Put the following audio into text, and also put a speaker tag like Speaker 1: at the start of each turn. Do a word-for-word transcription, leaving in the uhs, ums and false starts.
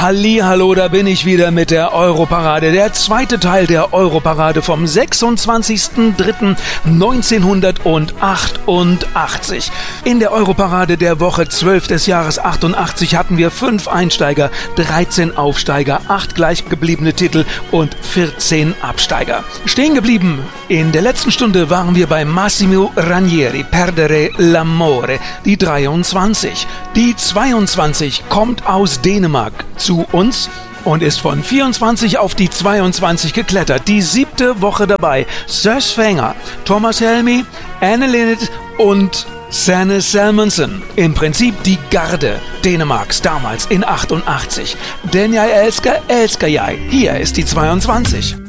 Speaker 1: Hallihallo, da bin ich wieder mit der Europarade. Der zweite Teil der Europarade vom sechsundzwanzigsten dritten neunzehnhundertachtundachtzig. In der Europarade der Woche zwölf des Jahres achtundachtzig hatten wir fünf Einsteiger, dreizehn Aufsteiger, acht gleichgebliebene Titel und vierzehn Absteiger. Stehen geblieben in der letzten Stunde waren wir bei Massimo Ranieri, Perdere l'amore, die dreiundzwanzig. Die zweiundzwanzig kommt aus Dänemark zu uns und ist von vierundzwanzig auf die zweiundzwanzig geklettert. Die siebte Woche dabei. Søs Fenger, Thomas Helmi, Anne Linnet und Sanne Salmonsen. Im Prinzip die Garde Dänemarks damals in achtundachtzig. Den jeg elsker, elsker jeg. Hier ist die zweiundzwanzig.